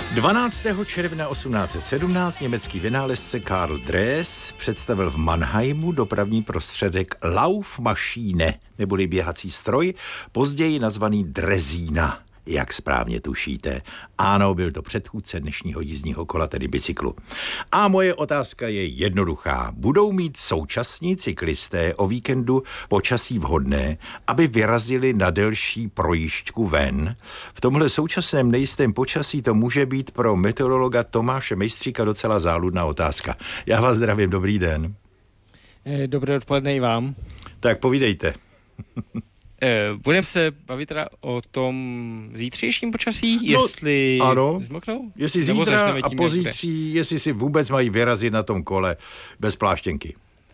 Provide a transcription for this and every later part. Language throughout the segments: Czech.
12. června 1817 německý vynálezce Karl Dres představil v Mannheimu dopravní prostředek Laufmaschine, neboli běhací stroj, později nazvaný drezína. Jak správně tušíte. Ano, byl to předchůdce dnešního jízdního kola, tedy bicyklu. A moje otázka je jednoduchá. Budou mít současní cyklisté o víkendu počasí vhodné, aby vyrazili na delší projížďku ven? V tomhle současném nejistém počasí to může být pro meteorologa Tomáše Mejstříka docela záludná otázka. Já vás zdravím, dobrý den. Dobré odpoledne i vám. Tak povídejte. Budeme se bavit teda o tom zítřejším počasí, jestli zmoknou? Jestli zítra a pozítří, jestli si vůbec mají vyrazit na tom kole bez pláštěnky.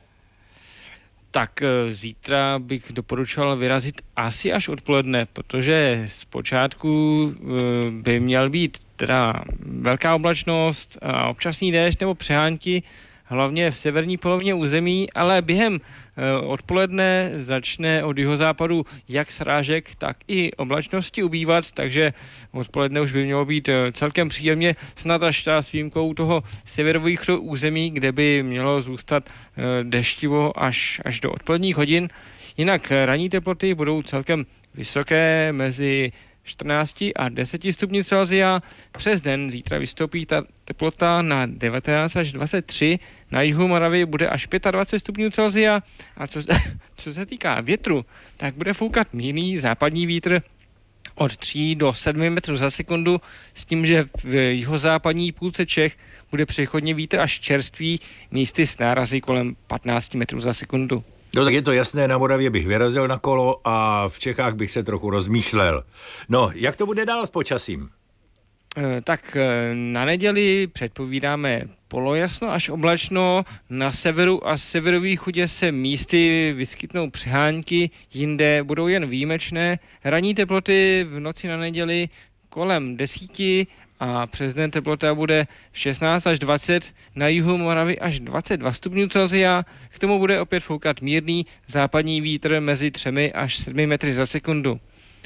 Tak zítra bych doporučoval vyrazit asi až odpoledne, protože zpočátku by měl být teda velká oblačnost a občasný déšť nebo přehánky, hlavně v severní polovině území, ale během odpoledne začne od jihozápadu jak srážek, tak i oblačnosti ubývat, takže odpoledne už by mělo být celkem příjemně, snad až s výjimkou toho severovýchodu území, kde by mělo zůstat deštivo až do odpoledních hodin. Jinak ranní teploty budou celkem vysoké, mezi 14 a 10 stupňů Celsia. Přes den zítra vystoupí ta teplota na 19 až 23, na jihu Moravy bude až 25 stupňů Celsia a co se týká větru, tak bude foukat mírný západní vítr od 3 do 7 metrů za sekundu, s tím, že v jihozápadní půlce Čech bude přechodně vítr až čerstvý, místy s nárazy kolem 15 metrů za sekundu. No tak je to jasné, na Moravě bych vyrazil na kolo a v Čechách bych se trochu rozmýšlel. No, jak to bude dál s počasím? Tak na neděli předpovídáme polojasno až oblačno, na severu a severovýchodě se místy vyskytnou přehánky, jinde budou jen výjimečné. Ranní teploty v noci na neděli kolem 10 a přes den teplota bude 16 až 20, na jihu Moravy až 22 stupňů Celsia. K tomu bude opět foukat mírný západní vítr mezi 3 až 7 metry za sekundu.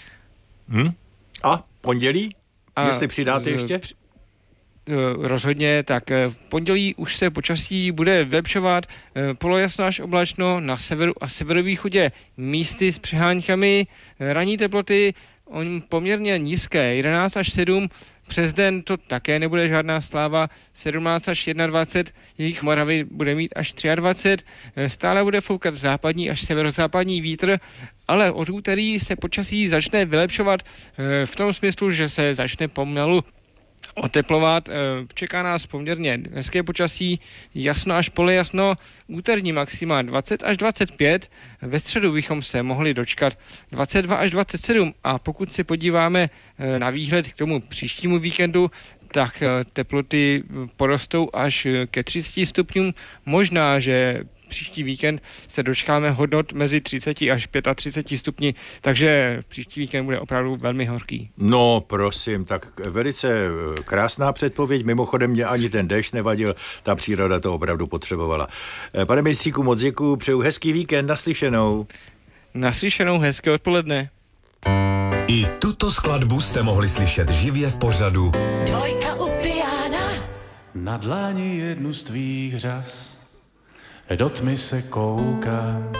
A pondělí? Jestli přidáte ještě? Rozhodně, tak v pondělí už se počasí bude vylepšovat, polojasno až oblačno, na severu a severovýchodě místy s přehánkami, ranní teploty poměrně nízké, 11 až 7, přes den to také nebude žádná sláva, 17 až 21, jejich Moravy bude mít až 23, stále bude foukat západní až severozápadní vítr, ale od úterý se počasí začne vylepšovat v tom smyslu, že se začne pomalu oteplovat. Čeká nás poměrně hezké počasí, jasno až polojasno, úterní maxima 20 až 25, ve středu bychom se mohli dočkat 22 až 27 a pokud se podíváme na výhled k tomu příštímu víkendu, tak teploty porostou až ke 30 stupňům, možná, že příští víkend se dočkáme hodnot mezi 30 až 35 stupni, takže příští víkend bude opravdu velmi horký. No prosím, tak velice krásná předpověď, mimochodem mě ani ten déšť nevadil, ta příroda to opravdu potřebovala. Pane Mejstříku, moc děkuju, přeju hezký víkend, naslyšenou. Naslyšenou, hezké odpoledne. I tuto skladbu jste mohli slyšet živě v pořadu Dvojka u piana. Na dláni jednu z tvých řas do tmy se koukám.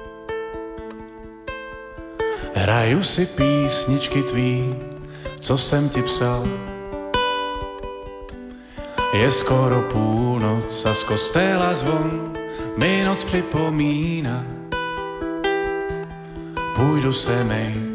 Hraju si písničky tvý, co jsem ti psal. Je skoro půlnoc a z kostela zvon mi noc připomíná. Půjdu se mejt